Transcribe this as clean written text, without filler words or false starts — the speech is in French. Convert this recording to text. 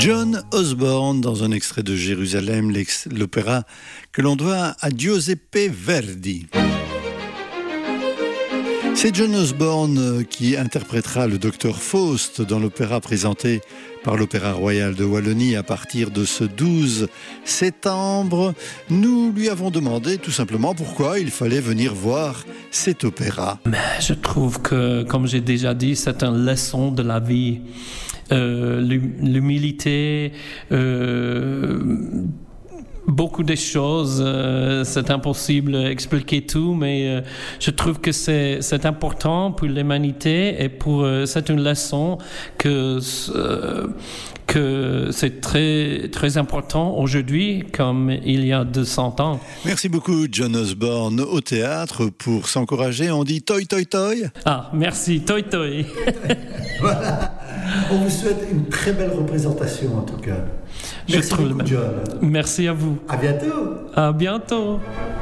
John Osborne dans un extrait de Jérusalem, l'opéra que l'on doit à Giuseppe Verdi. C'est John Osborne qui interprétera le docteur Faust dans l'opéra présenté par l'Opéra Royal de Wallonie à partir de ce 12 septembre. Nous lui avons demandé tout simplement pourquoi il fallait venir voir cet opéra. Mais je trouve que, comme j'ai déjà dit, c'est une leçon de la vie. L'humilité, beaucoup de choses, c'est impossible d'expliquer tout, mais je trouve que c'est important pour l'humanité et c'est une leçon que c'est très, très important aujourd'hui comme il y a 200 ans. Merci beaucoup John Osborne. Au théâtre, pour s'encourager, on dit toi toi toi. Ah, merci, toi toi. Voilà. On vous souhaite une très belle représentation en tout cas. Merci beaucoup John. Merci à vous. À bientôt. À bientôt.